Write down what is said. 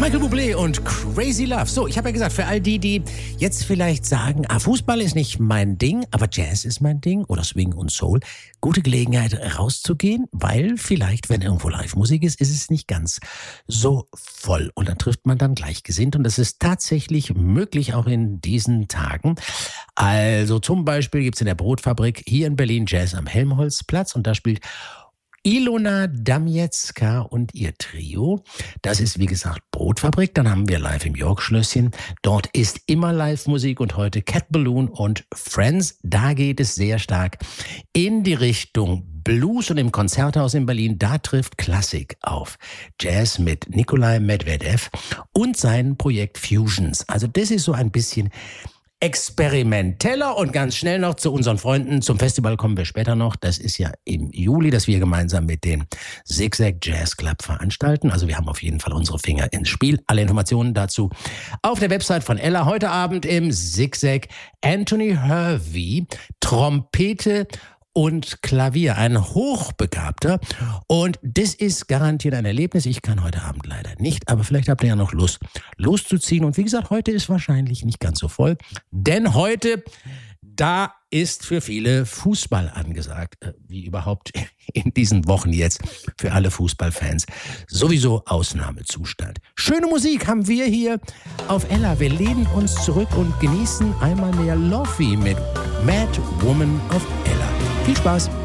Michael Bublé und Crazy Love. So, ich habe ja gesagt, für all die, die jetzt vielleicht sagen, Fußball ist nicht mein Ding, aber Jazz ist mein Ding oder Swing und Soul, gute Gelegenheit rauszugehen, weil vielleicht, wenn irgendwo Live-Musik ist, ist es nicht ganz so voll. Und dann trifft man dann Gleichgesinnt und das ist tatsächlich möglich auch in diesen Tagen. Also zum Beispiel gibt es in der Brotfabrik hier in Berlin Jazz am Helmholtzplatz und da spielt Ilona Damiecka und ihr Trio. Das ist, wie gesagt, Brotfabrik. Dann haben wir live im York-Schlösschen. Dort ist immer Live-Musik und heute Cat Balloon und Friends. Da geht es sehr stark in die Richtung Blues und im Konzerthaus in Berlin, da trifft Klassik auf Jazz mit Nikolai Medvedev und sein Projekt Fusions. Also das ist so ein bisschen experimenteller und ganz schnell noch zu unseren Freunden. Zum Festival kommen wir später noch. Das ist ja im Juli, dass wir gemeinsam mit dem Zigzag Jazz Club veranstalten. Also wir haben auf jeden Fall unsere Finger ins Spiel. Alle Informationen dazu auf der Website von Ella. Heute Abend im Zigzag Anthony Hervey, Trompete und Klavier, ein Hochbegabter. Und das ist garantiert ein Erlebnis. Ich kann heute Abend leider nicht, aber vielleicht habt ihr ja noch Lust, loszuziehen. Und wie gesagt, heute ist wahrscheinlich nicht ganz so voll, denn heute, da ist für viele Fußball angesagt, wie überhaupt in diesen Wochen jetzt für alle Fußballfans sowieso Ausnahmezustand. Schöne Musik haben wir hier auf Ella. Wir lehnen uns zurück und genießen einmal mehr Lofi mit Mad Woman of Ella. Viel Spaß!